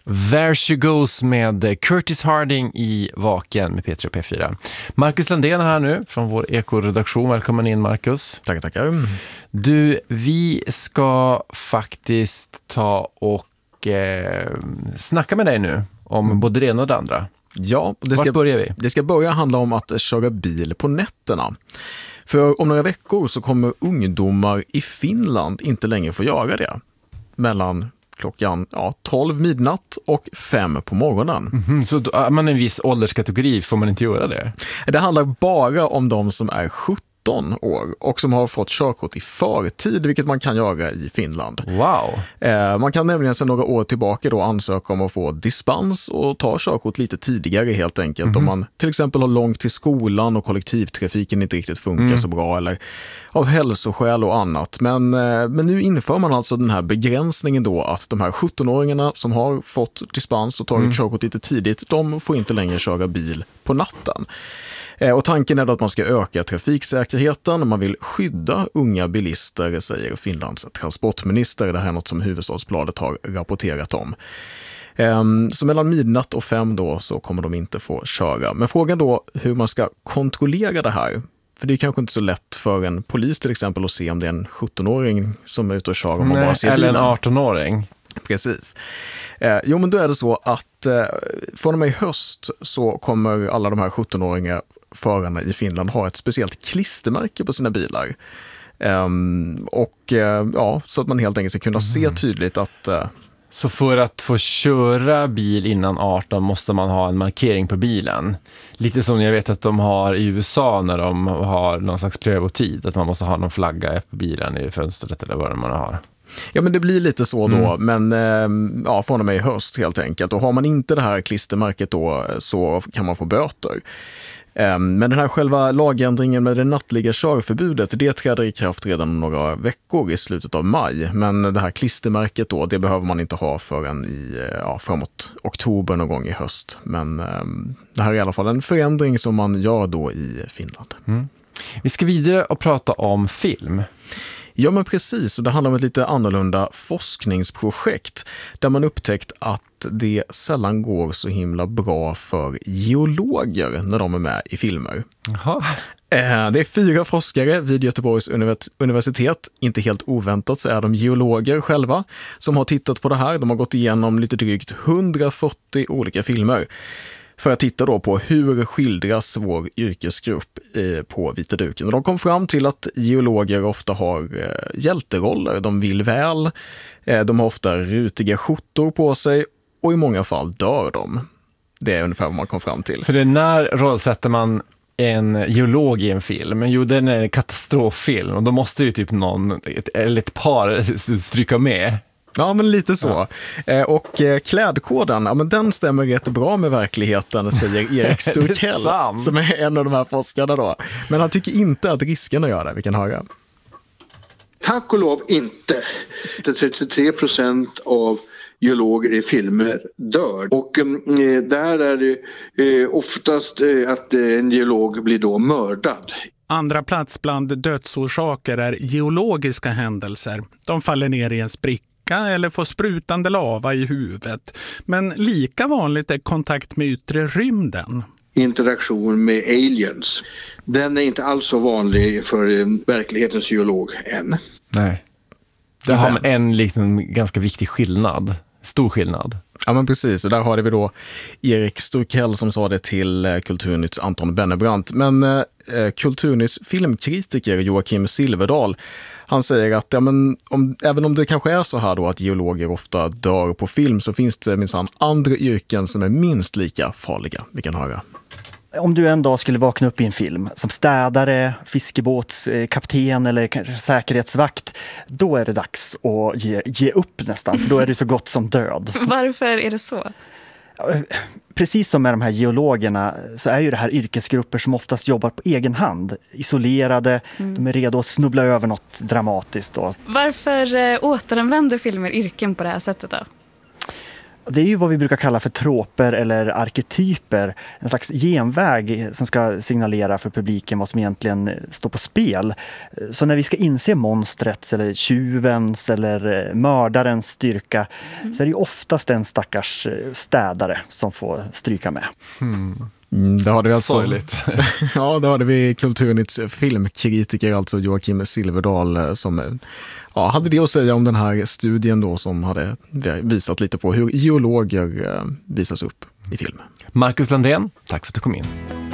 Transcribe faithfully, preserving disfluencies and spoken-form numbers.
There She Goes med Curtis Harding i Vaken med P tre och P fyra. Marcus Landén är här nu från vår ekoredaktion. Välkommen in, Marcus. Tackar, tackar. Du, vi ska faktiskt ta och eh, snacka med dig nu om mm. både det ena och det andra. Ja, det ska, Vart börjar vi? Det ska börja handla om att köra bil på nätterna. För om några veckor så kommer ungdomar i Finland inte längre få göra det. Mellan klockan ja, tolv midnatt och fem på morgonen. Mm-hmm, så då, är man en viss ålderskategori får man inte göra det? Det handlar bara om de som är sjutton år och som har fått körkort i förtid, vilket man kan göra i Finland. Wow! Eh, man kan nämligen sedan några år tillbaka då ansöka om att få dispens och ta körkort lite tidigare helt enkelt. Mm-hmm. Om man till exempel har långt till skolan och kollektivtrafiken inte riktigt funkar mm. så bra eller av hälsoskäl och annat. Men, eh, men nu inför man alltså den här begränsningen då att de här sjutton-åringarna som har fått dispens och tagit mm. körkort lite tidigt, de får inte längre köra bil på natten. Och tanken är då att man ska öka trafiksäkerheten och man vill skydda unga bilister, säger Finlands transportminister. Det här är något som Hufvudstadsbladet har rapporterat om. Så mellan midnatt och fem då så kommer de inte få köra. Men frågan då hur man ska kontrollera det här. För det är kanske inte så lätt för en polis till exempel att se om det är en sjutton-åring som är ute och kör om man Nej, bara ser eller bilen. en arton-åring. Precis. Eh, jo, men då är det så att eh, från och med i höst så kommer alla de här sjutton-åringar förarna i Finland ha ett speciellt klistermärke på sina bilar. Um, och uh, ja, så att man helt enkelt ska kunna se tydligt att... Uh, så för att få köra bil innan arton måste man ha en markering på bilen. Lite som jag vet att de har i U S A när de har någon slags prövotid. Att man måste ha någon flagga på bilen i fönstret eller vad man har. Ja, men det blir lite så då, mm. men eh, ja, från och med i höst helt enkelt. Och har man inte det här klistermärket då så kan man få böter. Men den här själva lagändringen med det nattliga körförbudet, det träder i kraft redan om några veckor i slutet av maj. Men det här klistermärket då, det behöver man inte ha förrän i, ja, framåt oktober någon gång i höst. Men um, det här är i alla fall en förändring som man gör då i Finland. Mm. Vi ska vidare och prata om film. Ja, men precis. Och det handlar om ett lite annorlunda forskningsprojekt där man upptäckt att det sällan går så himla bra för geologer när de är med i filmer. Jaha. Det är fyra forskare vid Göteborgs universitet, inte helt oväntat så är de geologer själva, som har tittat på det här. De har gått igenom lite drygt hundrafyrtio olika filmer för att titta då på hur skildras vår yrkesgrupp på vita duken. Och de kom fram till att geologer ofta har hjälteroller, de vill väl, de har ofta rutiga skjortor på sig och i många fall dör de. Det är ungefär vad man kom fram till. För det när rollsätter man en geolog i en film, jo den är en katastroffilm och då måste ju typ någon eller ett par stryka med. Ja, men lite så. Ja. Och klädkoden, ja, men den stämmer rätt bra med verkligheten, säger Erik Sturkell, som är en av de här forskarna då. Men han tycker inte att riskerna gör det, vi kan höra. Tack och lov inte. trettiotre procent av geologer i filmer dör. Och eh, där är det eh, oftast eh, att en geolog blir då mördad. Andra plats bland dödsorsaker är geologiska händelser. De faller ner i en spricka eller får sprutande lava i huvudet. Men lika vanligt är kontakt med yttre rymden. Interaktion med aliens. Den är inte alls så vanlig för verklighetens geolog än. Nej. Det har man en liksom ganska viktig skillnad. Stor skillnad. Ja, men precis. Och där har vi då Erik Sturkell som sa det till Kulturnytts Anton Bennebrant. Men eh, Kulturnytts filmkritiker Joakim Silverdal, han säger att ja, men om, även om det kanske är så här då att geologer ofta dör på film så finns det minsann andra yrken som är minst lika farliga. Vi kan höra. Om du en dag skulle vakna upp i en film som städare, fiskebåtskapten eller kanske säkerhetsvakt, då är det dags att ge, ge upp nästan, för då är du så gott som död. Varför är det så? Precis som med de här geologerna så är ju det här yrkesgrupper som oftast jobbar på egen hand, isolerade, mm. de är redo att snubbla över något dramatiskt då. Varför återanvänder filmer yrken på det här sättet då? Det är ju vad vi brukar kalla för troper eller arketyper. En slags genväg som ska signalera för publiken vad som egentligen står på spel. Så när vi ska inse monstrets eller tjuvens eller mördarens styrka mm. så är det ju oftast en stackars städare som får stryka med. Hmm. Mm, det hade vi alltså, Sorgligt. ja, det hade vi Kulturnytts filmkritiker, alltså Joakim Silverdal, som ja, hade det att säga om den här studien då som hade visat lite på hur geologer visas upp i film. Marcus Landén, tack för att du kom in.